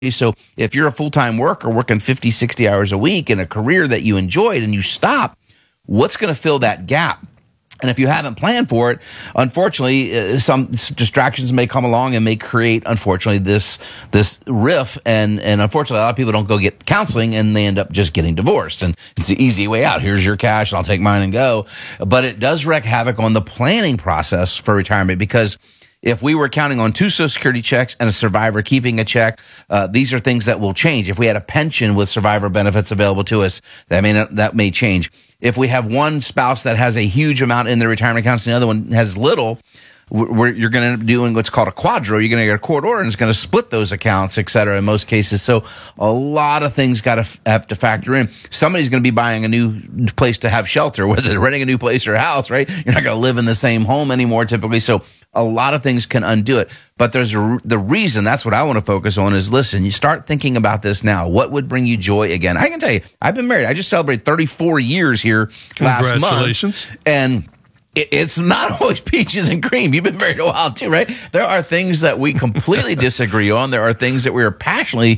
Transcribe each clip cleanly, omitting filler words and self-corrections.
So if you're a full-time worker working 50, 60 hours a week in a career that you enjoyed and you stop, what's going to fill that gap? And if you haven't planned for it, unfortunately, some distractions may come along and may create, unfortunately, this rift. And unfortunately, a lot of people don't go get counseling and they end up just getting divorced. And it's the easy way out. Here's your cash and I'll take mine and go. But it does wreak havoc on the planning process for retirement, because if we were counting on 2 Social Security checks and a survivor keeping a check, these are things that will change. If we had a pension with survivor benefits available to us, that may change. If we have one spouse that has a huge amount in their retirement accounts and the other one has little, you're going to end up doing what's called a quadro. You're going to get a court order and it's going to split those accounts, et cetera, in most cases. So a lot of things have to factor in. Somebody's going to be buying a new place to have shelter, whether they're renting a new place or a house, right? You're not going to live in the same home anymore typically. So a lot of things can undo it. But there's the reason, that's what I want to focus on, is listen, you start thinking about this now. What would bring you joy again? I can tell you, I've been married. I just celebrated 34 years here last month. Congratulations. And it's not always peaches and cream. You've been married a while too, right? There are things that we completely disagree on. There are things that we are passionately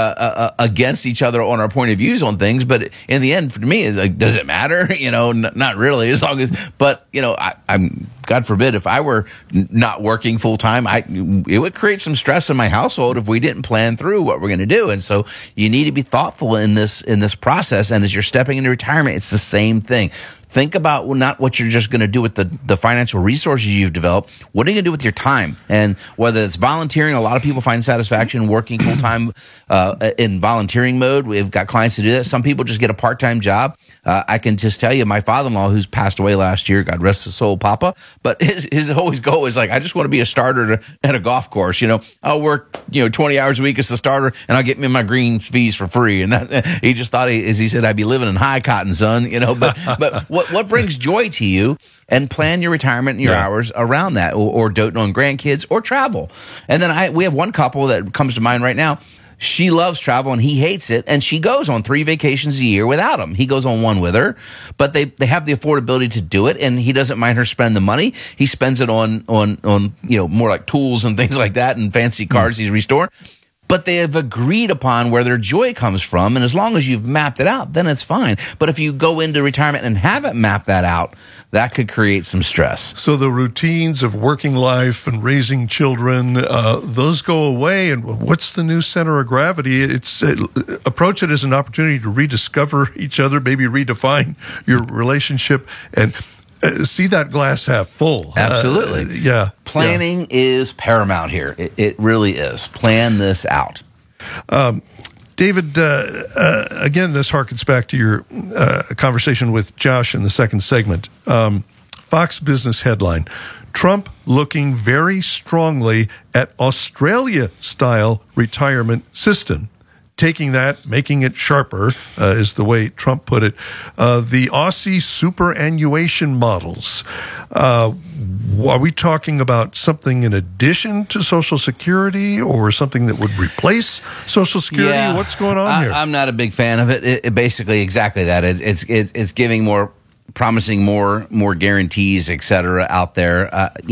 against each other on our point of views on things. But in the end, for me, is like, does it matter? Not really. As long as, but I'm God forbid, if I were not working full time, it would create some stress in my household if we didn't plan through what we're going to do. And so you need to be thoughtful in this process. And as you're stepping into retirement, it's the same thing. Think about not what you're just going to do with the financial resources you've developed. What are you going to do with your time? And whether it's volunteering, a lot of people find satisfaction working full time in volunteering mode. We've got clients to do that. Some people just get a part-time job. I can just tell you, my father-in-law, who's passed away last year, God rest his soul, Papa, but his always goal is like, I just want to be a starter at a golf course. I'll work 20 hours a week as a starter, and I'll get me my green fees for free. And he just thought, as he said, I'd be living in high cotton, son. But what brings joy to you, and plan your retirement and your hours around that, or doting on grandkids or travel. And then we have one couple that comes to mind right now. She loves travel and he hates it, and she goes on 3 vacations a year without him. He goes on 1 with her, but they have the affordability to do it, and he doesn't mind her spending the money. He spends it on more like tools and things like that, and fancy cars he's restoring. But they have agreed upon where their joy comes from, and as long as you've mapped it out, then it's fine. But if you go into retirement and haven't mapped that out, that could create some stress. So the routines of working life and raising children, those go away. And what's the new center of gravity? Approach it as an opportunity to rediscover each other, maybe redefine your relationship, and see that glass half full. Absolutely. Planning is paramount here. It really is. Plan this out. David, again, this harkens back to your conversation with Josh in the second segment. Fox Business headline: Trump looking very strongly at Australia-style retirement system. Taking that, making it sharper, is the way Trump put it. The Aussie superannuation models. Are we talking about something in addition to Social Security, or something that would replace Social Security? Yeah, what's going on here? I'm not a big fan of it. It basically exactly that. It's giving more, promising more guarantees, et cetera, out there.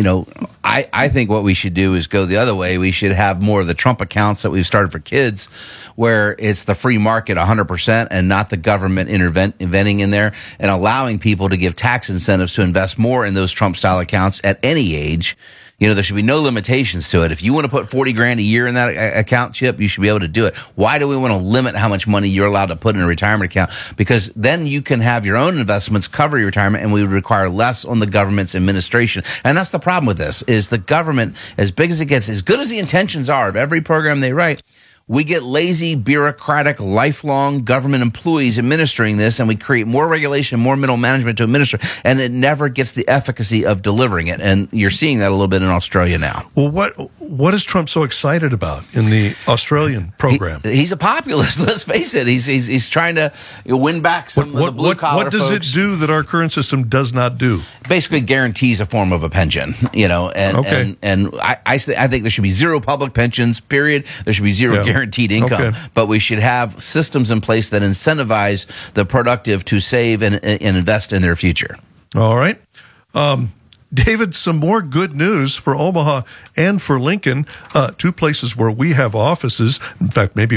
I think what we should do is go the other way. We should have more of the Trump accounts that we've started for kids, where it's the free market 100% and not the government inventing in there, and allowing people to give tax incentives to invest more in those Trump-style accounts at any age. There should be no limitations to it. If you want to put $40,000 a year in that account, Chip, you should be able to do it. Why do we want to limit how much money you're allowed to put in a retirement account? Because then you can have your own investments cover your retirement, and we would require less on the government's administration. And that's the problem with this, is the government, as big as it gets, as good as the intentions are of every program they write, we get lazy, bureaucratic, lifelong government employees administering this, and we create more regulation, more middle management to administer, and it never gets the efficacy of delivering it. And you're seeing that a little bit in Australia now. Well, what is Trump so excited about in the Australian program? He's a populist. Let's face it. He's trying to win back some of the blue collar folks. What does it do that our current system does not do? Basically, guarantees a form of a pension. And I think there should be zero public pensions. Period. There should be zero guaranteed income, but we should have systems in place that incentivize the productive to save and invest in their future. All right. David, some more good news for Omaha and for Lincoln, two places where we have offices. In fact, maybe